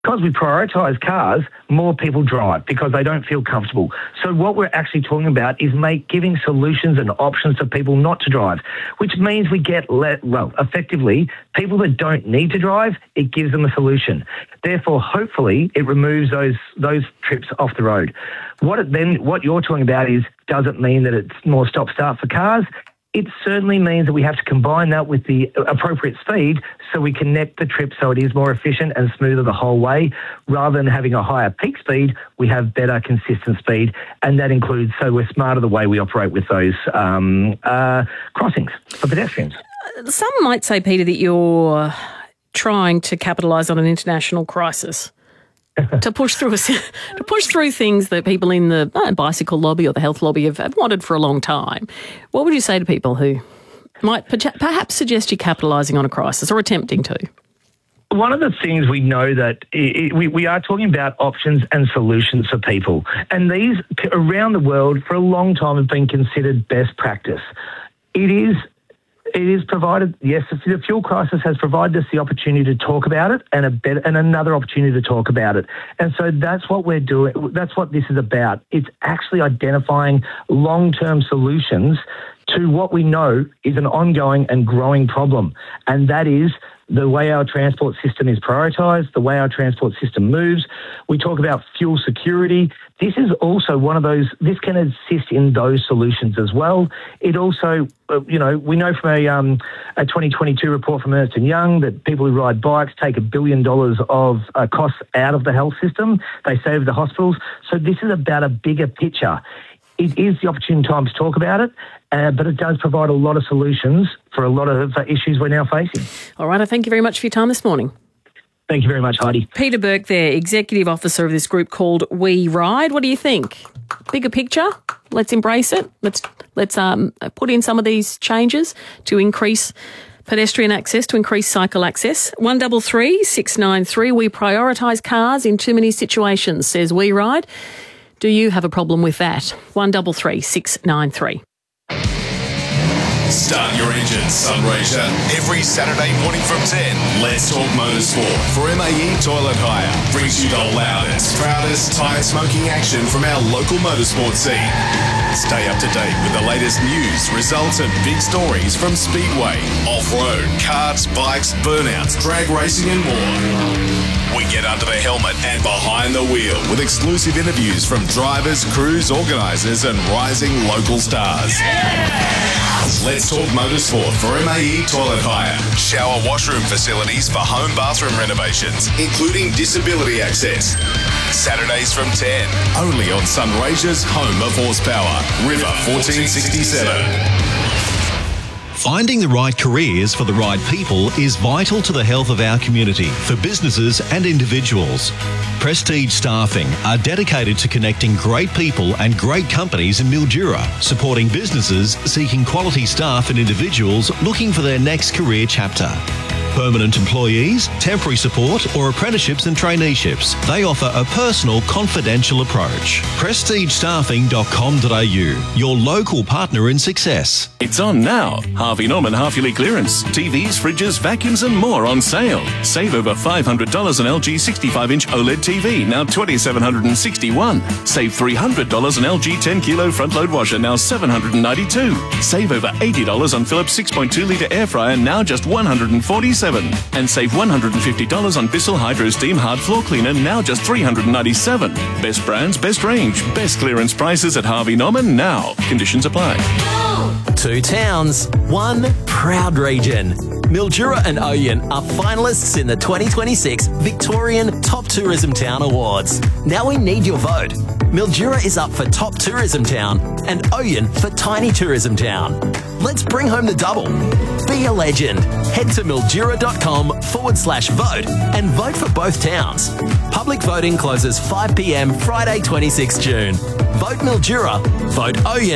Because we prioritise cars, more people drive because they don't feel comfortable. So what we're actually talking about is giving solutions and options to people not to drive, which means we get, effectively, people that don't need to drive, it gives them a solution. Therefore, hopefully, it removes those trips off the road. What you're talking about is, does it mean that it's more stop-start for cars? It certainly means that we have to combine that with the appropriate speed so we connect the trip so it is more efficient and smoother the whole way. Rather than having a higher peak speed, we have better consistent speed, and that includes, so we're smarter the way we operate with those crossings for pedestrians. Some might say, Peter, that you're trying to capitalise on an international crisis. to push through things that people in the bicycle lobby or the health lobby have wanted for a long time. What would you say to people who might perhaps suggest you're capitalising on a crisis or attempting to? One of the things we know that we are talking about options and solutions for people, and these around the world for a long time have been considered best practice. It is provided, yes, the fuel crisis has provided us the opportunity to talk about it and another opportunity to talk about it. And so that's what we're doing. That's what this is about. It's actually identifying long-term solutions to what we know is an ongoing and growing problem. And that is the way our transport system is prioritised, the way our transport system moves. We talk about fuel security. This is also one of those, this can assist in those solutions as well. It also, we know from a 2022 report from Ernst & Young that people who ride bikes take $1 billion of costs out of the health system. They save the hospitals. So this is about a bigger picture. It is the opportune time to talk about it, but it does provide a lot of solutions for a lot of issues we're now facing. All right, I thank you very much for your time this morning. Thank you very much, Heidi. Peter Burke there, Executive Officer of this group called We Ride. What do you think? Bigger picture? Let's embrace it. Let's put in some of these changes to increase pedestrian access, to increase cycle access. 133 693. We prioritise cars in too many situations, says We Ride. Do you have a problem with that? 133 693. Start your engines, Sunraysia. Every Saturday morning from 10, Let's Talk Motorsport for MAE Toilet Hire. Brings you the loudest, proudest tyre smoking action from our local motorsport scene. Stay up to date with the latest news, results and big stories from Speedway, off-road, karts, bikes, burnouts, drag racing and more. We get under the helmet and behind the wheel with exclusive interviews from drivers, crews, organisers and rising local stars. Let's Talk Motorsport for MAE Toilet Hire. Shower washroom facilities for home bathroom renovations, including disability access. Saturdays from 10, only on Sunraysia's home of horsepower, River 1467. Finding the right careers for the right people is vital to the health of our community, for businesses and individuals. Prestige Staffing are dedicated to connecting great people and great companies in Mildura, supporting businesses seeking quality staff and individuals looking for their next career chapter. Permanent employees, temporary support or apprenticeships and traineeships. They offer a personal, confidential approach. PrestigeStaffing.com.au, your local partner in success. It's on now. Harvey Norman half-yearly clearance. TVs, fridges, vacuums and more on sale. Save over $500 on LG 65-inch OLED TV, now $2,761. Save $300 on LG 10-kilo front-load washer, now $792. Save over $80 on Philips 6.2-litre air fryer, now just $147. And save $150 on Bissell Hydro Steam Hard Floor Cleaner, now just $397. Best brands, best range, best clearance prices at Harvey Norman now. Conditions apply. 2 towns, 1 proud region. Mildura and Oyen are finalists in the 2026 Victorian Top Tourism Town Awards. Now we need your vote. Mildura is up for Top Tourism Town and Oyen for Tiny Tourism Town. Let's bring home the double. Be a legend. Head to mildura.com/vote and vote for both towns. Public voting closes 5 p.m. Friday 26 June. Vote Mildura, vote Oyen,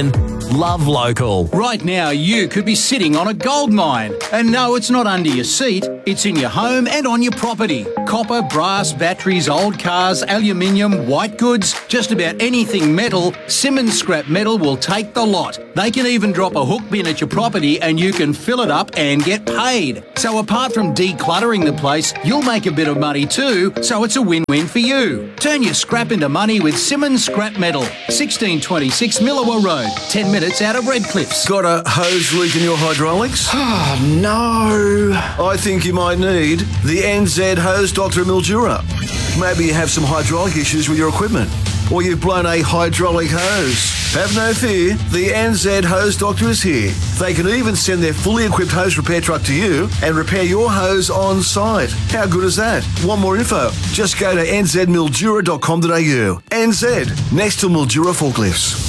Love local. Right now, you could be sitting on a gold mine. And no, it's not under your seat. It's in your home and on your property. Copper, brass, batteries, old cars, aluminium, white goods, just about anything metal, Simmons Scrap Metal will take the lot. They can even drop a hook bin at your property and you can fill it up and get paid. So apart from decluttering the place, you'll make a bit of money too, so it's a win-win for you. Turn your scrap into money with Simmons Scrap Metal. 1626 Millawa Road, 10 minutes out of Redcliffs. Got a hose leak in your hydraulics? Oh, no. I think you might need the NZ Hose Doctor Mildura. Maybe you have some hydraulic issues with your equipment, or you've blown a hydraulic hose. Have no fear, the NZ Hose Doctor is here. They can even send their fully equipped hose repair truck to you and repair your hose on site. How good is that? Want more info? Just go to nzmildura.com.au. NZ, next to Mildura Forklifts.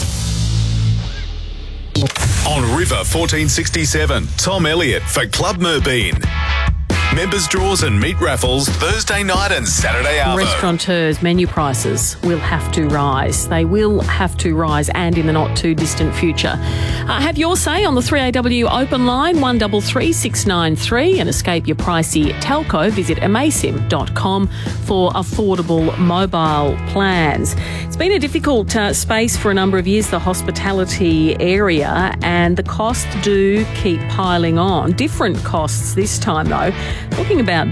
On River 1467, Tom Elliott for Club Merbeen. Members draws and meat raffles Thursday night and Saturday arvo. Restaurateurs' menu prices will have to rise. They will have to rise, and in the not too distant future. Have your say on the 3AW open line 133 693 and escape your pricey telco. Visit amasim.com for affordable mobile plans. It's been a difficult space for a number of years, the hospitality area, and the costs do keep piling on. Different costs this time though. Talking about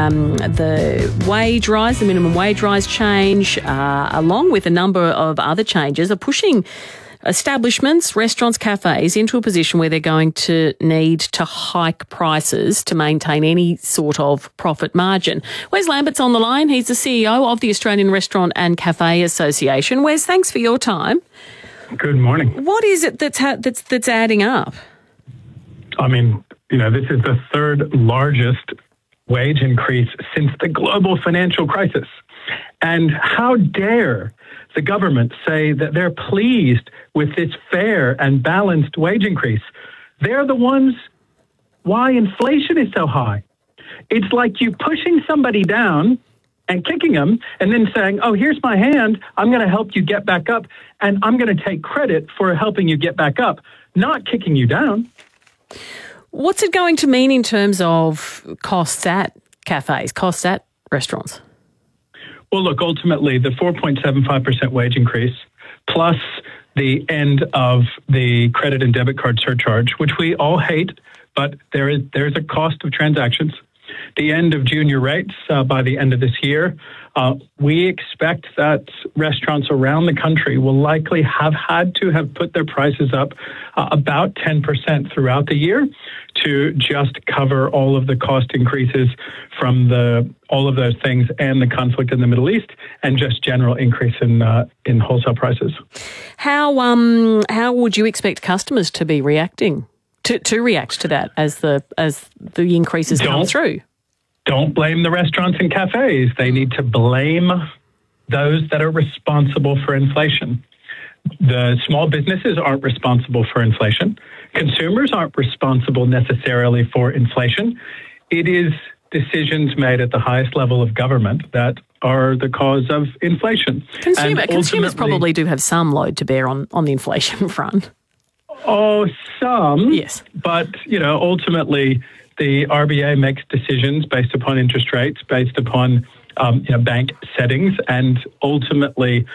the wage rise, the minimum wage rise change, along with a number of other changes, are pushing establishments, restaurants, cafes into a position where they're going to need to hike prices to maintain any sort of profit margin. Wes Lambert's on the line. He's the CEO of the Australian Restaurant and Cafe Association. Wes, thanks for your time. Good morning. What is it that's adding up? I mean, this is the third largest wage increase since the global financial crisis. And how dare the government say that they're pleased with this fair and balanced wage increase? They're the ones why inflation is so high. It's like you pushing somebody down and kicking them and then saying, oh, here's my hand. I'm going to help you get back up. And I'm going to take credit for helping you get back up, not kicking you down. What's it going to mean in terms of costs at cafes, costs at restaurants? Well, look, ultimately, the 4.75% wage increase plus the end of the credit and debit card surcharge, which we all hate, but there's a cost of transactions. The end of junior rates by the end of this year. We expect that restaurants around the country will likely have had to have put their prices up about 10% throughout the year to just cover all of the cost increases from all of those things and the conflict in the Middle East and just general increase in wholesale prices. How would you expect customers to be reacting to react to that as the increases come through? Don't blame the restaurants and cafes. They need to blame those that are responsible for inflation. The small businesses aren't responsible for inflation. Consumers aren't responsible necessarily for inflation. It is decisions made at the highest level of government that are the cause of inflation. Consumers probably do have some load to bear on the inflation front. Oh, some. Yes. But, ultimately, the RBA makes decisions based upon interest rates, based upon bank settings, and ultimately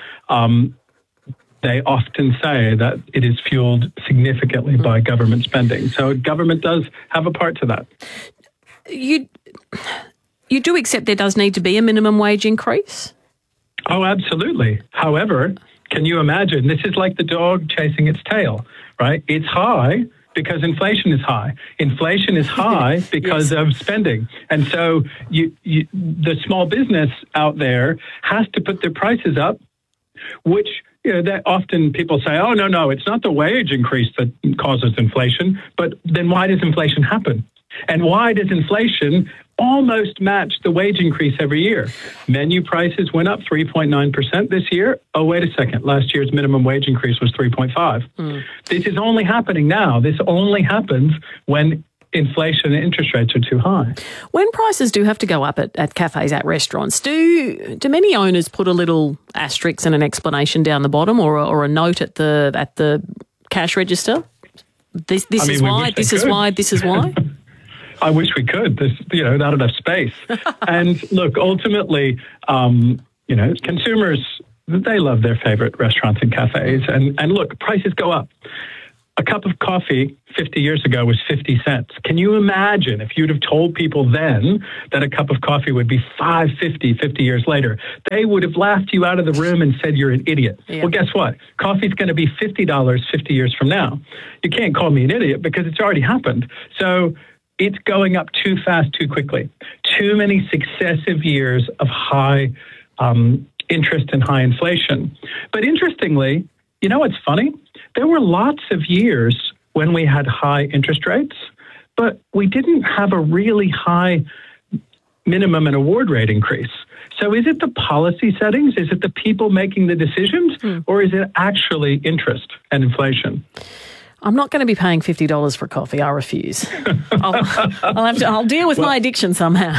they often say that it is fueled significantly by government spending. So government does have a part to that. You do accept there does need to be a minimum wage increase? Oh, absolutely. However, can you imagine? This is like the dog chasing its tail, right? It's high because inflation is high. Inflation is high because of spending. And so the small business out there has to put their prices up, which that often people say, oh, no, it's not the wage increase that causes inflation. But then why does inflation happen? And why does inflation almost match the wage increase every year? Menu prices went up 3.9% this year. Oh, wait a second. Last year's minimum wage increase was 3.5%. This is only happening now. This only happens when inflation and interest rates are too high. When prices do have to go up at cafes, at restaurants, do many owners put a little asterisk and an explanation down the bottom or a note at the cash register? This I mean, is we why. wish they This is could. why. This is why. I wish we could. There's, not enough space. And look, ultimately, consumers, they love their favorite restaurants and cafes. And look, prices go up. A cup of coffee 50 years ago was 50 cents. Can you imagine if you'd have told people then that a cup of coffee would be $5.50 50 years later? They would have laughed you out of the room and said you're an idiot. Yeah. Well, guess what? Coffee's going to be $50 50 years from now. You can't call me an idiot because it's already happened. So it's going up too fast, too quickly. Too many successive years of high interest and high inflation. But interestingly, you know what's funny? There were lots of years when we had high interest rates, but we didn't have a really high minimum and award rate increase. So is it the policy settings? Is it the people making the decisions? Or is it actually interest and inflation? I'm not going to be paying $50 for coffee. I refuse. I'll deal with my addiction somehow.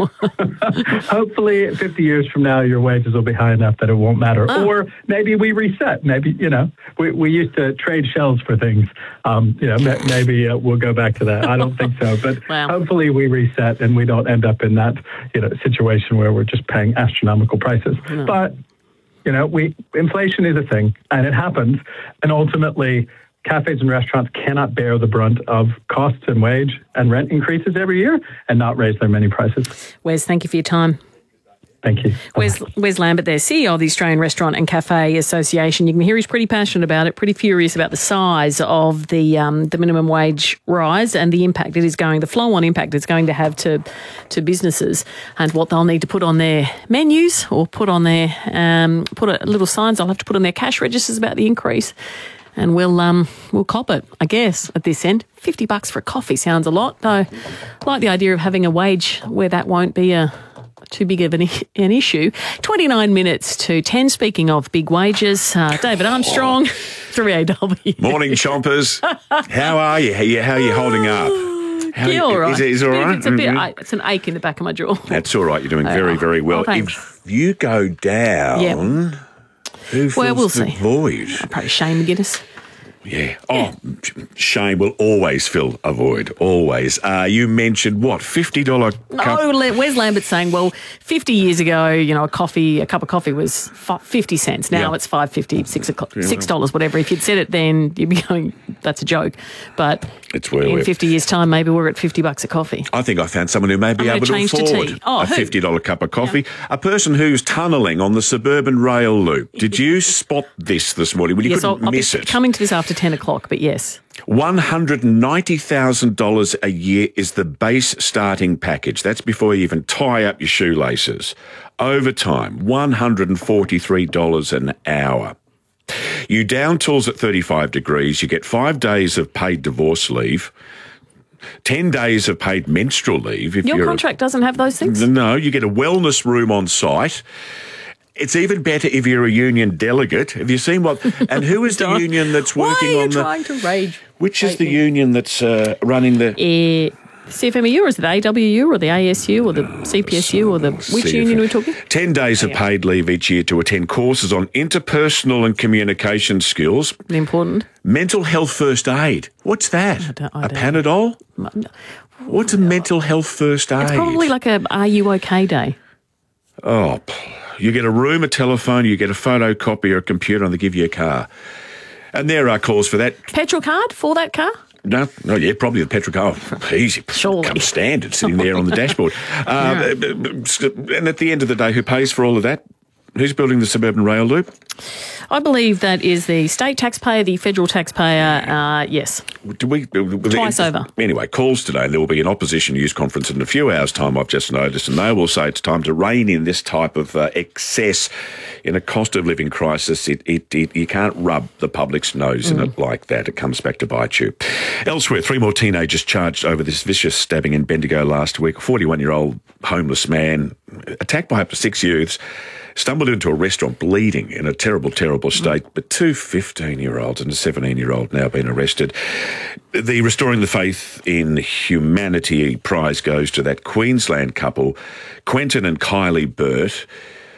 Hopefully 50 years from now, your wages will be high enough that it won't matter. Or maybe we reset. Maybe, we used to trade shells for things. Maybe we'll go back to that. I don't think so. But hopefully we reset and we don't end up in that, situation where we're just paying astronomical prices. No. But, inflation is a thing and it happens. And ultimately, cafes and restaurants cannot bear the brunt of costs and wage and rent increases every year and not raise their menu prices. Wes, thank you for your time. Thank you. Wes Lambert there, CEO of the Australian Restaurant and Cafe Association. You can hear he's pretty passionate about it, pretty furious about the size of the minimum wage rise and the impact it is going, the flow-on impact it's going to have to businesses and what they'll need to put on their menus or put on their little signs they'll have to put on their cash registers about the increase. And we'll cop it, I guess, at this end. $50 for a coffee sounds a lot, though. I like the idea of having a wage where that won't be too big of an issue. 29 minutes to 10. Speaking of big wages, David Armstrong, 3AW. Morning, chompers. How are you? How are you holding up? Yeah, all right. Is it all right? It's a bit. It's an ache in the back of my jaw. That's all right. You're doing very, very well. If you go down... Who fills the void? Probably Shane McGuinness. Yeah. Oh, Shane will always fill a void. Always. You mentioned, what, $50 cup? No, Wes Lambert's saying, 50 years ago, a cup of coffee was 50 cents. Now it's $5.50, $6, whatever. If you'd said it then, you'd be going, that's a joke. But it's where in 50 years' time, maybe we're at $50 a coffee. I think I found someone who may be able to afford a $50 cup of coffee. Yeah. A person who's tunnelling on the suburban rail loop. Did you spot this morning? Well, you couldn't miss it. Coming to this after 10 o'clock, but yes. $190,000 a year is the base starting package. That's before you even tie up your shoelaces. Overtime, $143 an hour. You down tools at 35 degrees, you get 5 days of paid divorce leave, 10 days of paid menstrual leave. Your contract doesn't have those things? No, you get a wellness room on site. It's even better if you're a union delegate. Have you seen what? And who is the union that's working on Why are you trying to rage? Which is the union that's running the... CFMEU, or is it the AWU or the ASU or the CPSU or which union are we talking? 10 days of paid leave each year to attend courses on interpersonal and communication skills. Important. Mental health first aid. What's that? A Panadol? What's a mental health first aid? It's probably like a Are You OK Day. Oh, you get a room, a telephone, you get a photocopier, a computer, and they give you a car. And there are calls for that. Petrol card for that car? No, probably the petrol car. Easy. Surely. Come standard, sitting there on the dashboard. And at the end of the day, who pays for all of that? Who's building the suburban rail loop? I believe that is the state taxpayer, the federal taxpayer, yes. Twice over. Anyway, calls today. There will be an opposition news conference in a few hours' time, I've just noticed, and they will say it's time to rein in this type of excess in a cost of living crisis. You can't rub the public's nose in it like that. It comes back to bite you. Elsewhere, 3 more teenagers charged over this vicious stabbing in Bendigo last week. A 41-year-old homeless man attacked by up to 6 youths. Stumbled into a restaurant bleeding in a terrible, terrible state, but 2 15-year-olds and a 17-year-old now been arrested. The Restoring the Faith in Humanity prize goes to that Queensland couple, Quentin and Kylie Burt,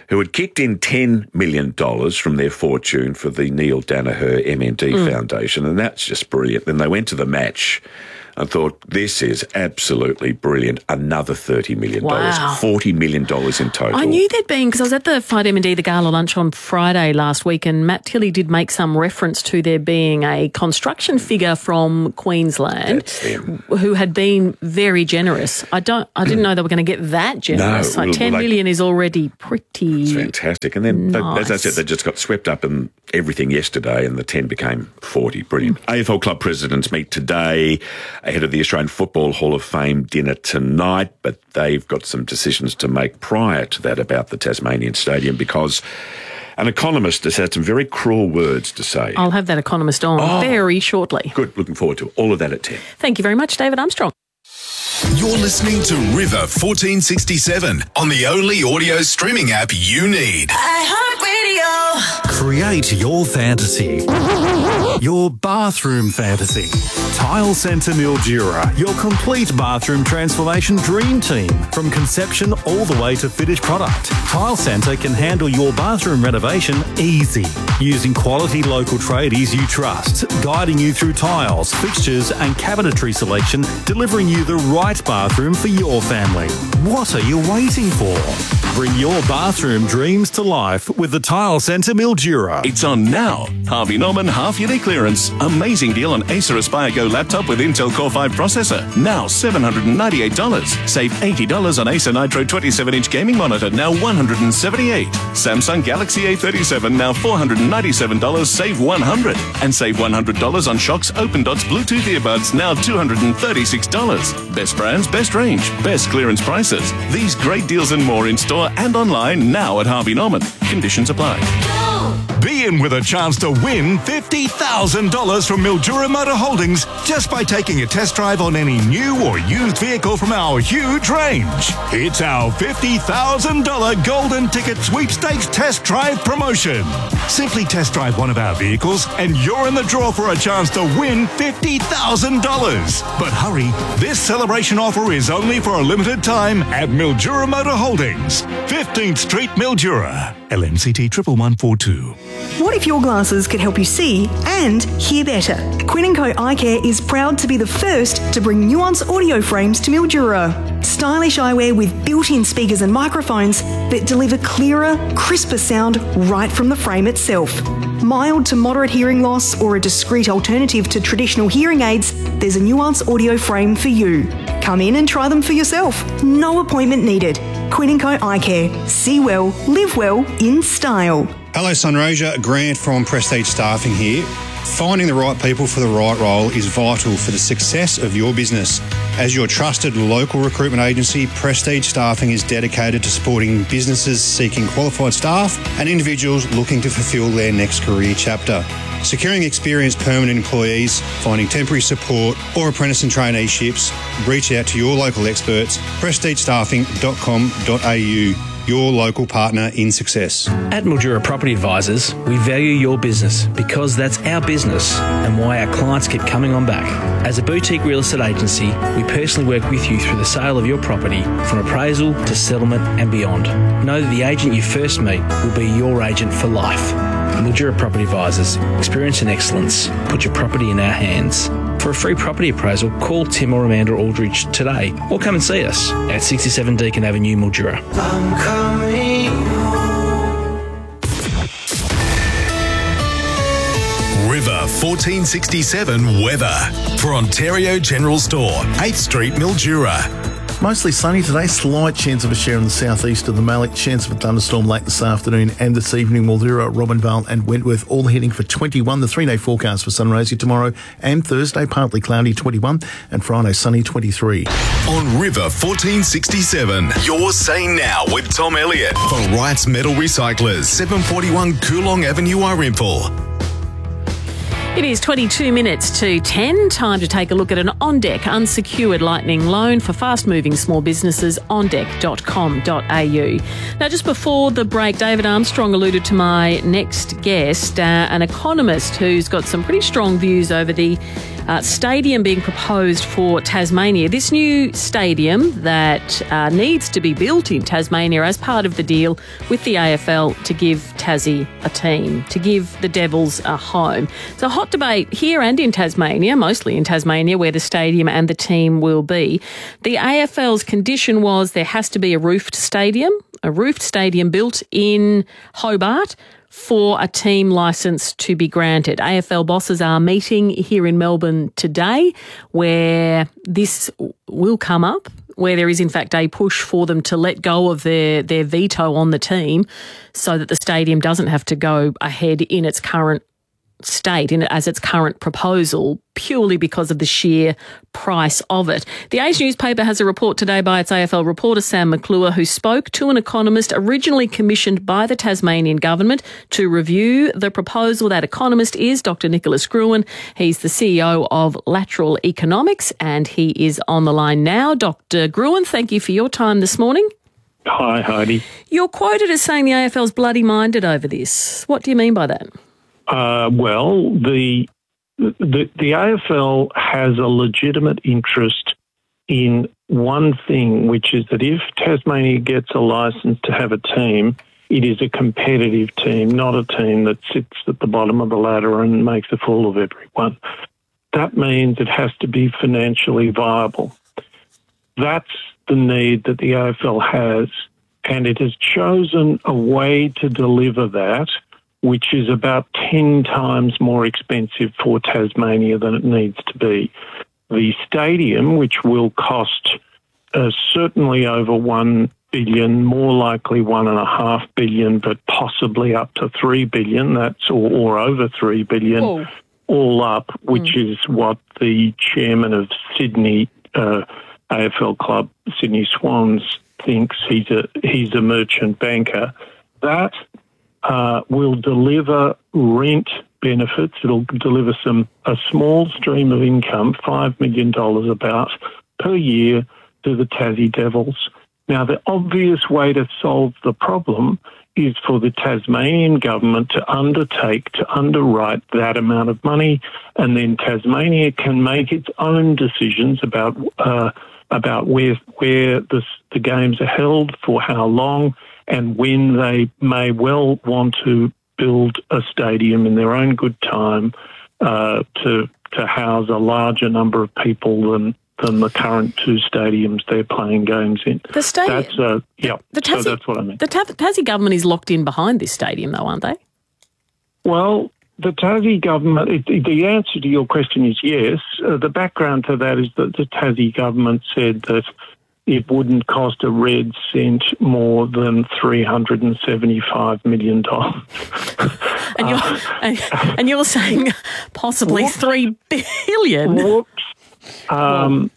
who had kicked in $10 million from their fortune for the Neil Danaher MND Foundation, and that's just brilliant. Then they went to the match and thought, this is absolutely brilliant. Another $30 million. Wow. $40 million in total. I knew there'd been, because I was at the Fight M&D, the gala lunch on Friday last week, and Matt Tilley did make some reference to there being a construction figure from Queensland That's them. who had been very generous. I didn't know they were going to get that generous. No, like $10 million is already pretty It's fantastic. And then, nice. as I said, they just got swept up in everything yesterday, and the 10 became 40. Brilliant. AFL Club presidents meet today ahead of the Australian Football Hall of Fame dinner tonight, but they've got some decisions to make prior to that about the Tasmanian Stadium, because an economist has had some very cruel words to say. I'll have that economist on very shortly. Good. Looking forward to all of that at 10. Thank you very much, David Armstrong. You're listening to River 1467 on the only audio streaming app you need. Create your fantasy. Your bathroom fantasy. Tile Centre Mildura, your complete bathroom transformation dream team. From conception all the way to finished product, Tile Centre can handle your bathroom renovation easy. Using quality local tradies you trust, guiding you through tiles, fixtures and cabinetry selection, delivering you the right bathroom for your family. What are you waiting for? Bring your bathroom dreams to life with the Tile Centre Mildura. It's on now. Harvey Norman half-yearly clearance. Amazing deal on Acer Aspire Go laptop with Intel Core 5 processor. Now $798. Save $80 on Acer Nitro 27-inch gaming monitor. Now $178. Samsung Galaxy A37. Now $497. Save $100. And save $100 on Shox Open Dots Bluetooth earbuds. Now $236. Best brands, best range, best clearance prices. These great deals and more in store and online now at Harvey Norman. Conditions apply. Be in with a chance to win $50,000 from Mildura Motor Holdings just by taking a test drive on any new or used vehicle from our huge range. It's our $50,000 Golden Ticket Sweepstakes Test Drive promotion. Simply test drive one of our vehicles and you're in the draw for a chance to win $50,000. But hurry, this celebration offer is only for a limited time at Mildura Motor Holdings, 15th Street, Mildura. LMCT 11142. What if your glasses could help you see and hear better? Quinn & Co Eye Care is proud to be the first to bring Nuance audio frames to Mildura. Stylish eyewear with built-in speakers and microphones that deliver clearer, crisper sound right from the frame itself. Mild to moderate hearing loss or a discreet alternative to traditional hearing aids, there's a Nuance audio frame for you. Come in and try them for yourself. No appointment needed. Quinn & Co Eye Care. See well, live well in style. Hello Sunraysia, Grant from Prestige Staffing here. Finding the right people for the right role is vital for the success of your business. As your trusted local recruitment agency, Prestige Staffing is dedicated to supporting businesses seeking qualified staff and individuals looking to fulfil their next career chapter. Securing experienced permanent employees, finding temporary support or apprentice and traineeships, reach out to your local experts, prestigestaffing.com.au. Your local partner in success. At Mildura Property Advisors, we value your business because that's our business and why our clients keep coming on back. As a boutique real estate agency, we personally work with you through the sale of your property from appraisal to settlement and beyond. Know that the agent you first meet will be your agent for life. Mildura Property Advisors, experience and excellence. Put your property in our hands. For a free property appraisal, call Tim or Amanda Aldridge today or come and see us at 67 Deakin Avenue, Mildura. I'm coming home. River 1467 weather for Ontario General Store, 8th Street, Mildura. Mostly sunny today, slight chance of a shower in the southeast of the Malik, chance of a thunderstorm late this afternoon and this evening. Mildura, Robinvale and Wentworth all heading for 21. The 3-day forecast for Sunraysia tomorrow and Thursday, partly cloudy 21 and Friday sunny 23. On River 1467, you're saying now with Tom Elliott for Wright's Metal Recyclers, 741 Coolong Avenue, Irimple. It is 22 minutes to 10. Time to take a look at an on-deck unsecured lightning loan for fast-moving small businesses, ondeck.com.au. Now, just before the break, David Armstrong alluded to my next guest, an economist who's got some pretty strong views over the stadium being proposed for Tasmania. This new stadium that needs to be built in Tasmania as part of the deal with the AFL to give Tassie a team, to give the Devils a home. It's a hot debate here and in Tasmania, mostly in Tasmania, where the stadium and the team will be. The AFL's condition was there has to be a roofed stadium built in Hobart for a team licence to be granted. AFL bosses are meeting here in Melbourne today where this will come up, where there is in fact a push for them to let go of their veto on the team so that the stadium doesn't have to go ahead in its current state, as its current proposal, purely because of the sheer price of it. The Age newspaper has a report today by its AFL reporter Sam McClure, who spoke to an economist originally commissioned by the Tasmanian government to review the proposal. That economist is Dr. Nicholas Gruen. He's the CEO of Lateral Economics, and he is on the line now. Dr. Gruen, thank you for your time this morning. Hi, Heidi. You're quoted as saying the AFL's bloody-minded over this. What do you mean by that? Well, the AFL has a legitimate interest in one thing, which is that if Tasmania gets a licence to have a team, it is a competitive team, not a team that sits at the bottom of the ladder and makes a fool of everyone. That means it has to be financially viable. That's the need that the AFL has, and it has chosen a way to deliver that which is about 10 times more expensive for Tasmania than it needs to be. The stadium, which will cost certainly over $1 billion, more likely $1.5 billion, but possibly up to $3 billion, or over $3 billion, all up, which is what the chairman of Sydney AFL club, Sydney Swans, thinks. He's a merchant banker. That will deliver rent benefits. It'll deliver a small stream of income, $5 million about per year, to the Tassie Devils. Now, the obvious way to solve the problem is for the Tasmanian government to undertake to underwrite that amount of money, and then Tasmania can make its own decisions about where the games are held, for how long, and when they may well want to build a stadium in their own good time to house a larger number of people than the current two stadiums they're playing games in. The stadium. So that's what I mean. The Tassie government is locked in behind this stadium, though, aren't they? Well, the Tassie government, the answer to your question is yes. The background to that is that the Tassie government said that it wouldn't cost a red cent more than $375 million. And you're saying possibly $3 billion. Whoops.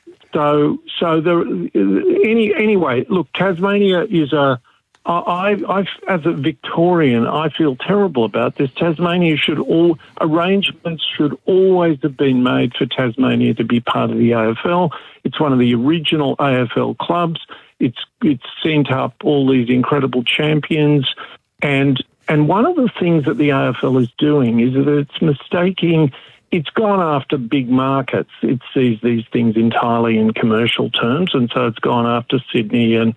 Anyway, look, Tasmania is I as a Victorian, I feel terrible about this. Arrangements should always have been made for Tasmania to be part of the AFL. It's one of the original AFL clubs. It's sent up all these incredible champions, and one of the things that the AFL is doing is that it's mistaking. It's gone after big markets. It sees these things entirely in commercial terms, and so it's gone after Sydney and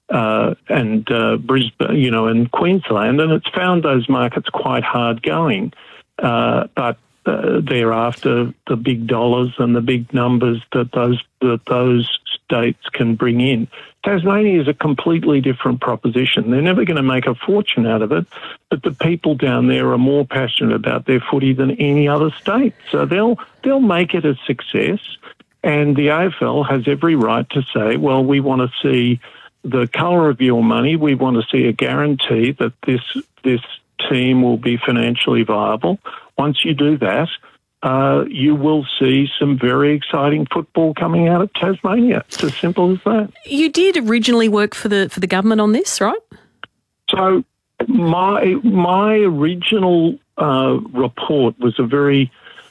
Brisbane, and Queensland, and it's found those markets quite hard going. But they're after the big dollars and the big numbers that those states can bring in. Tasmania is a completely different proposition. They're never going to make a fortune out of it, but the people down there are more passionate about their footy than any other state. So they'll make it a success, and the AFL has every right to say, well, we want to see the colour of your money. We want to see a guarantee that this team will be financially viable. Once you do that, you will see some very exciting football coming out of Tasmania. It's as simple as that. You did originally work for the government on this, right? So my original report was a very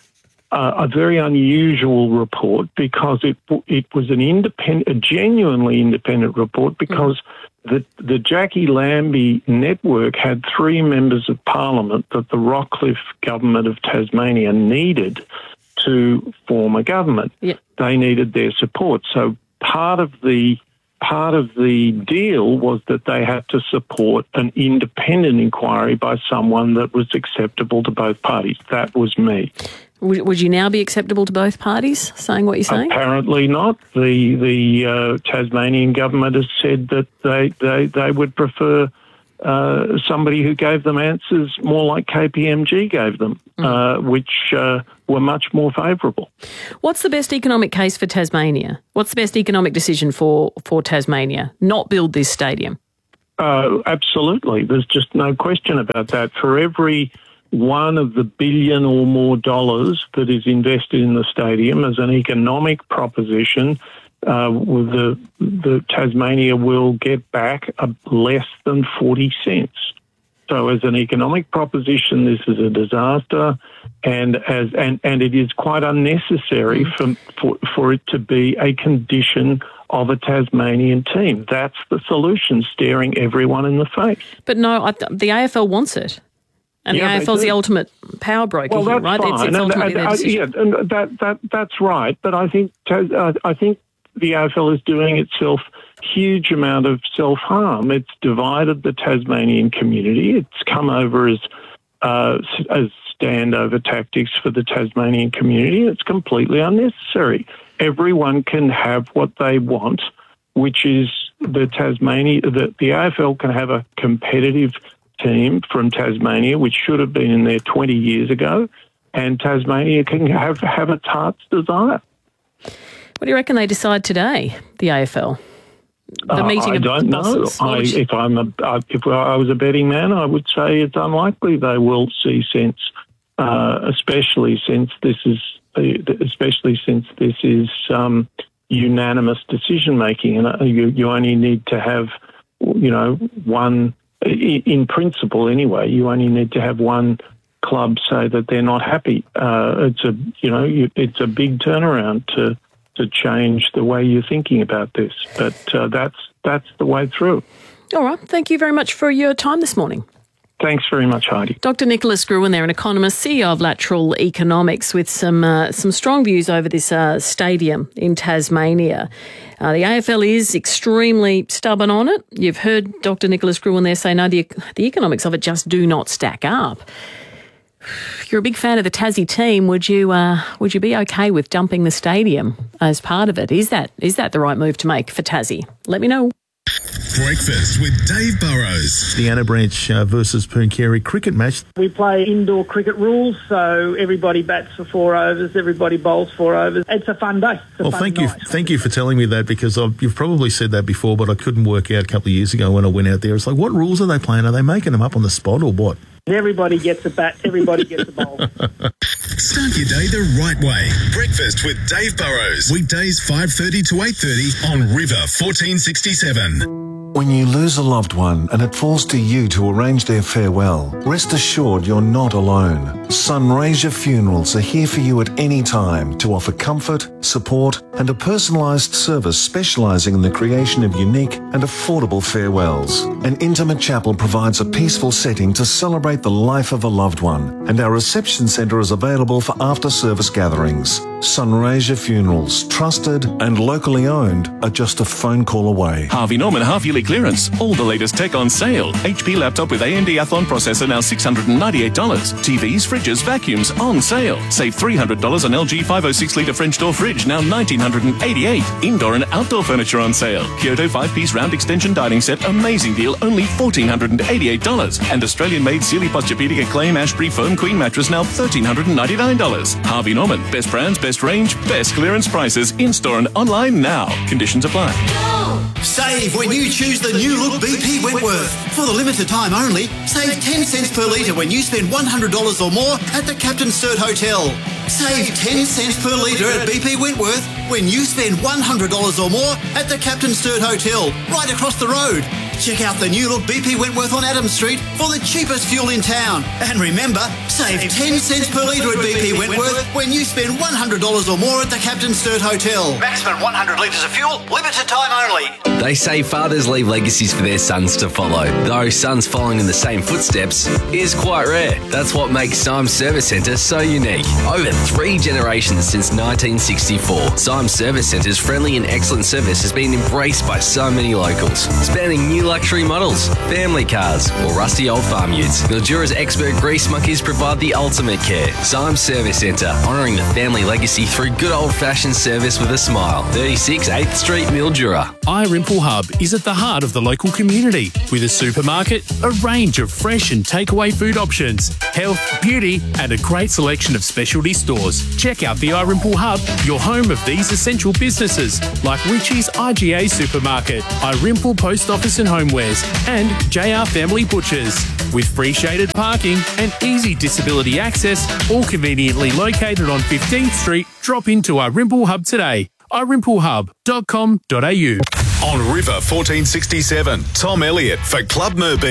unusual report because it was a genuinely independent report because the Jackie Lambie network had 3 members of parliament that the Rockcliffe government of Tasmania needed to form a government. Yep. They needed their support. So part of the deal was that they had to support an independent inquiry by someone that was acceptable to both parties. That was me. Would you now be acceptable to both parties, saying what you're saying? Apparently not. The Tasmanian government has said that they would prefer somebody who gave them answers more like KPMG gave them, which were much more favourable. What's the best economic case for Tasmania? What's the best economic decision for Tasmania? Not build this stadium. Absolutely. There's just no question about that. For every one of the $1 billion or more that is invested in the stadium as an economic proposition, the Tasmania will get back less than 40 cents. So as an economic proposition, this is a disaster, and it is quite unnecessary for it to be a condition of a Tasmanian team. That's the solution, staring everyone in the face. But no, the AFL wants it. And the AFL is the ultimate power broker here, right? Fine. It's ultimately their decision. That's right. But I think the AFL is doing itself huge amount of self-harm. It's divided the Tasmanian community. It's come over as standover tactics for the Tasmanian community. It's completely unnecessary. Everyone can have what they want, which is the AFL can have a competitive team from Tasmania, which should have been in there 20 years ago, and Tasmania can have its heart's desire. What do you reckon they decide today, the AFL? The meeting I of don't know. bosses? If I was a betting man, I would say it's unlikely they will see sense, especially since this is unanimous decision making, and you only need to have, one. In principle, anyway, you only need to have one club say that they're not happy. It's a big turnaround to change the way you're thinking about this, but that's the way through. All right. Thank you very much for your time this morning. Thanks very much, Heidi. Dr. Nicholas Gruen there, an economist, CEO of Lateral Economics, with some strong views over this stadium in Tasmania. The AFL is extremely stubborn on it. You've heard Dr. Nicholas Gruen there say, no, the economics of it just do not stack up. If you're a big fan of the Tassie team, would you be okay with dumping the stadium as part of it? Is that the right move to make for Tassie? Let me know. Breakfast with Dave Burrows. The Anna Branch versus Pooncarie cricket match. We play indoor cricket rules, so everybody bats for 4 overs, everybody bowls 4 overs. It's a fun day. Thank you for telling me that, because you've probably said that before, but I couldn't work out a couple of years ago when I went out there. It's like, what rules are they playing? Are they making them up on the spot or what? Everybody gets a bat, everybody gets a bowl. Start your day the right way. Breakfast with Dave Burrows. Weekdays 5:30 to 8:30 on River 1467. When you lose a loved one and it falls to you to arrange their farewell, rest assured you're not alone. Sunraysia Funerals are here for you at any time to offer comfort, support and a personalised service specialising in the creation of unique and affordable farewells. An intimate chapel provides a peaceful setting to celebrate the life of a loved one, and our reception centre is available for after-service gatherings. Sunraysia Funerals, trusted and locally owned, are just a phone call away. Harvey Norman half-yearly clearance. All the latest tech on sale. HP laptop with AMD Athlon processor now $698. TVs, fridges, vacuums on sale. Save $300 on LG 506-litre French door fridge, now $1,988. Indoor and outdoor furniture on sale. Kyoto 5-piece round extension dining set, amazing deal, only $1,488. And Australian-made Sealy Posturepedic Acclaim Ashbury foam queen mattress, now $1,399. Harvey Norman, best brands, best range, best clearance prices, in-store and online now. Conditions apply. Save when you choose the new look BP Wentworth. For the limited time only, save 10 cents per litre when you spend $100 or more at the Captain Sturt Hotel. Save 10 cents per litre at BP Wentworth when you spend $100 or more at the Captain Sturt Hotel, right across the road. Check out the new look BP Wentworth on Adams Street for the cheapest fuel in town. And remember, save 10 cents per litre at BP Wentworth when you spend $100 or more at the Captain Sturt Hotel. Maximum 100 litres of fuel, limited time only. They say fathers leave legacies for their sons to follow, though sons following in the same footsteps is quite rare. That's what makes Symes Service Centre so unique. Over 3 generations since 1964, Symes Service Centre's friendly and excellent service has been embraced by so many locals, spanning new luxury models, family cars, or rusty old farm utes. Mildura's expert grease monkeys provide the ultimate care. Symes Service Centre, honouring the family legacy through good old-fashioned service with a smile. 36 8th Street, Mildura. iRimple Hub is at the heart of the local community with a supermarket, a range of fresh and takeaway food options, health, beauty, and a great selection of specialty stores. Check out the iRimple Hub, your home of these essential businesses like Richie's IGA Supermarket, iRimple Post Office and Homewares, and JR Family Butchers. With free shaded parking and easy disability access, all conveniently located on 15th Street, drop into iRimple Hub today. iRimpleHub.com.au. On River 1467, Tom Elliott for Club Merbeam.